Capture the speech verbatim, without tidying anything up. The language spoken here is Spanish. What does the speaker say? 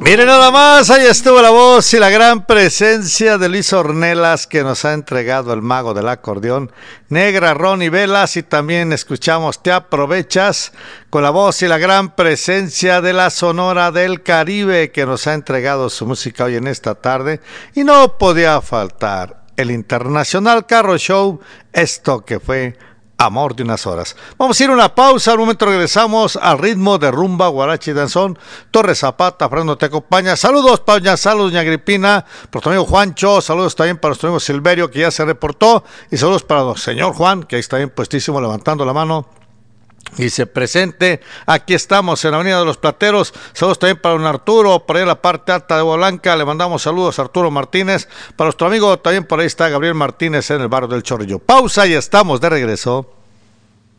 Miren nada más, ahí estuvo la voz y la gran presencia de Luis Ornelas, que nos ha entregado el mago del acordeón, Negra, Ronnie Velas, y también escuchamos Te Aprovechas, con la voz y la gran presencia de la Sonora del Caribe, que nos ha entregado su música hoy en esta tarde, y no podía faltar el Internacional Carro Show, esto que fue Amor de unas horas. Vamos a ir a una pausa, al momento regresamos al ritmo de rumba, guarachi y danzón. Torres Zapata, Fernando te acompaña. Saludos para doña Saludos, doña Agripina, para nuestro amigo Juancho, saludos también para nuestro amigo Silverio, que ya se reportó, y saludos para el señor Juan, que ahí está bien puestísimo levantando la mano. Dice presente, aquí estamos en la Avenida de los Plateros. Saludos también para don Arturo, por ahí en la parte alta de Bolanca. Le mandamos saludos a Arturo Martínez. Para nuestro amigo también por ahí está Gabriel Martínez en el barrio del Chorrillo. Pausa y estamos de regreso.